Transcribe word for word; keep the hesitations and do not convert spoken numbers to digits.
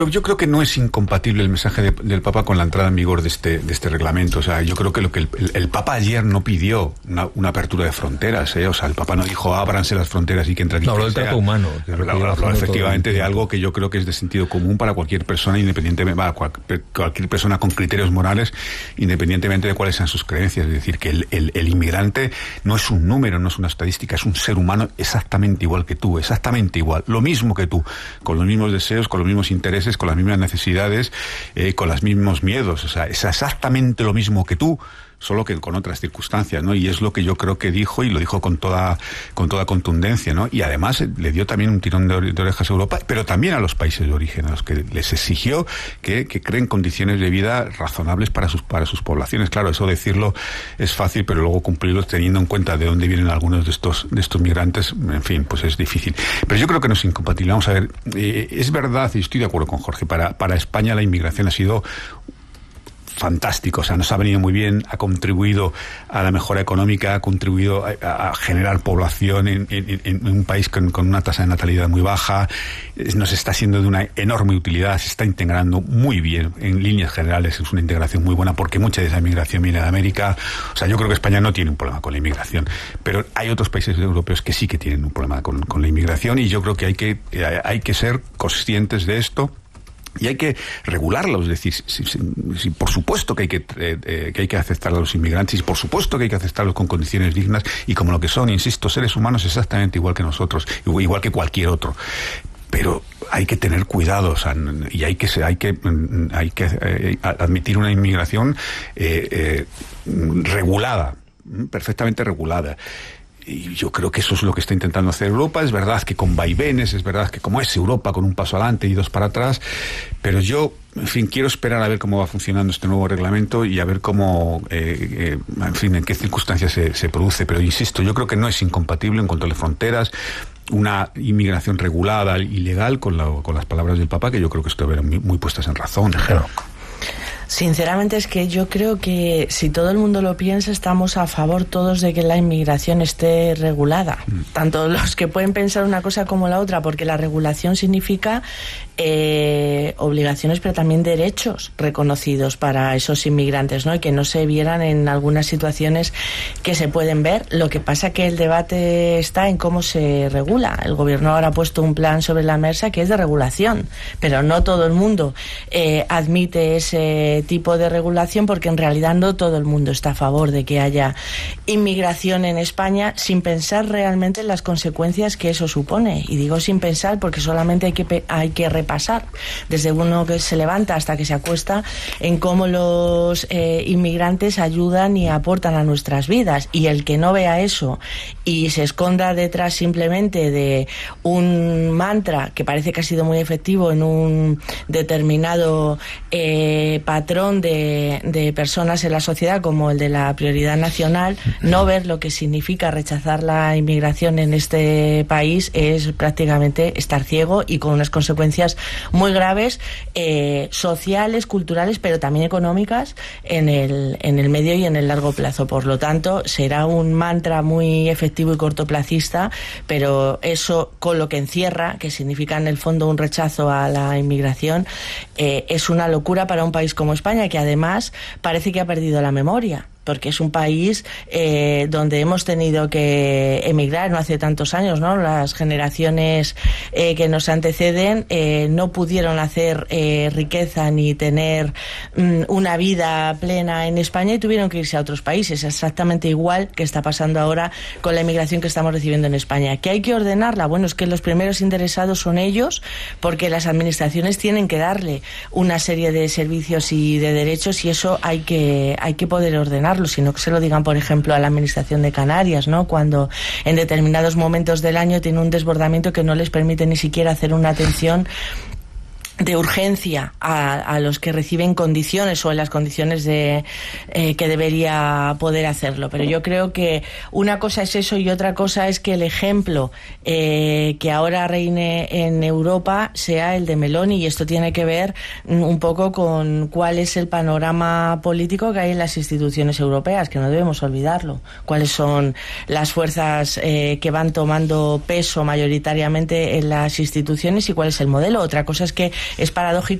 Yo creo que no es incompatible el mensaje de, del Papa con la entrada en vigor de este, de este reglamento. O sea, yo creo que lo que el, el, el Papa ayer no pidió una, una apertura de fronteras, ¿eh? O sea, el Papa no dijo ábranse las fronteras y que entre aquí. No, habló del trato humano. Habló, habló efectivamente de algo que yo creo que es de sentido común para cualquier persona, independientemente, va, cual, cualquier persona con criterios morales, independientemente de cuáles sean sus creencias. Es decir, que el, el, el inmigrante no es un número, no es una estadística, es un ser humano exactamente igual que tú, exactamente igual, lo mismo que tú, con los mismos deseos, con los mismos intereses, con las mismas necesidades, eh, con los mismos miedos. O sea, es exactamente lo mismo que tú, solo que con otras circunstancias, ¿no? Y es lo que yo creo que dijo, y lo dijo con toda con toda contundencia, ¿no? Y además le dio también un tirón de, ore de orejas a Europa, pero también a los países de origen, a los que les exigió que, que creen condiciones de vida razonables para sus para sus poblaciones. Claro, eso decirlo es fácil, pero luego cumplirlo teniendo en cuenta de dónde vienen algunos de estos de estos migrantes, en fin, pues es difícil. Pero yo creo que no es incompatible. Vamos a ver, eh, es verdad, y estoy de acuerdo con Jorge, para, para España la inmigración ha sido fantástico, o sea, nos ha venido muy bien, ha contribuido a la mejora económica, ha contribuido a, a generar población en, en, en un país con, con una tasa de natalidad muy baja, nos está siendo de una enorme utilidad, se está integrando muy bien, en líneas generales es una integración muy buena porque mucha de esa inmigración viene de América. O sea, yo creo que España no tiene un problema con la inmigración, pero hay otros países europeos que sí que tienen un problema con, con la inmigración, y yo creo que hay que, hay que ser conscientes de esto. Y hay que regularlo, es decir, si, si, si, por supuesto que hay que, eh, que hay que aceptar a los inmigrantes, y por supuesto que hay que aceptarlos con condiciones dignas y como lo que son, insisto, seres humanos exactamente igual que nosotros, igual que cualquier otro. Pero hay que tener cuidado, o sea, y hay que hay que hay que eh, admitir una inmigración eh, eh, regulada, perfectamente regulada. Y yo creo que eso es lo que está intentando hacer Europa. Es verdad que con vaivenes, es verdad que como es Europa, con un paso adelante y dos para atrás, pero yo, en fin, quiero esperar a ver cómo va funcionando este nuevo reglamento y a ver cómo, eh, eh, en fin, en qué circunstancias se, se produce. Pero insisto, yo creo que no es incompatible en control de fronteras, una inmigración regulada y legal, con, la, con las palabras del Papa, que yo creo que estuvieron muy, muy puestas en razón. Claro. Sinceramente es que yo creo que si todo el mundo lo piensa, estamos a favor todos de que la inmigración esté regulada. Mm. Tanto los que pueden pensar una cosa como la otra, porque la regulación significa eh, obligaciones, pero también derechos reconocidos para esos inmigrantes, ¿no? Y que no se vieran en algunas situaciones que se pueden ver. Lo que pasa que el debate está en cómo se regula. El gobierno ahora ha puesto un plan sobre la mesa que es de regulación, pero no todo el mundo eh, admite ese tipo de regulación, porque en realidad no todo el mundo está a favor de que haya inmigración en España, sin pensar realmente en las consecuencias que eso supone. Y digo sin pensar porque solamente hay que hay que repasar desde uno que se levanta hasta que se acuesta en cómo los eh, inmigrantes ayudan y aportan a nuestras vidas, y el que no vea eso y se esconda detrás simplemente de un mantra que parece que ha sido muy efectivo en un determinado eh, patrón De, de personas en la sociedad, como el de la prioridad nacional, no ver lo que significa rechazar la inmigración en este país es prácticamente estar ciego, y con unas consecuencias muy graves, eh, sociales, culturales, pero también económicas en el, en el medio y en el largo plazo. Por lo tanto, será un mantra muy efectivo y cortoplacista, pero eso, con lo que encierra, que significa en el fondo un rechazo a la inmigración, eh, es una locura para un país como España, que además parece que ha perdido la memoria, porque es un país eh, donde hemos tenido que emigrar no hace tantos años, ¿no? Las generaciones eh, que nos anteceden eh, no pudieron hacer eh, riqueza ni tener mm, una vida plena en España y tuvieron que irse a otros países. Exactamente igual que está pasando ahora con la inmigración que estamos recibiendo en España. ¿Que hay que ordenarla? Bueno, es que los primeros interesados son ellos, porque las administraciones tienen que darle una serie de servicios y de derechos, y eso hay que, hay que poder ordenar, sino que se lo digan, por ejemplo, a la Administración de Canarias, ¿no? Cuando en determinados momentos del año tiene un desbordamiento que no les permite ni siquiera hacer una atención de urgencia a, a los que reciben condiciones o en las condiciones de eh, que debería poder hacerlo. Pero yo creo que una cosa es eso y otra cosa es que el ejemplo eh, que ahora reine en Europa sea el de Meloni, y esto tiene que ver un poco con cuál es el panorama político que hay en las instituciones europeas, que no debemos olvidarlo. Cuáles son las fuerzas eh, que van tomando peso mayoritariamente en las instituciones y cuál es el modelo. Otra cosa es que es paradójico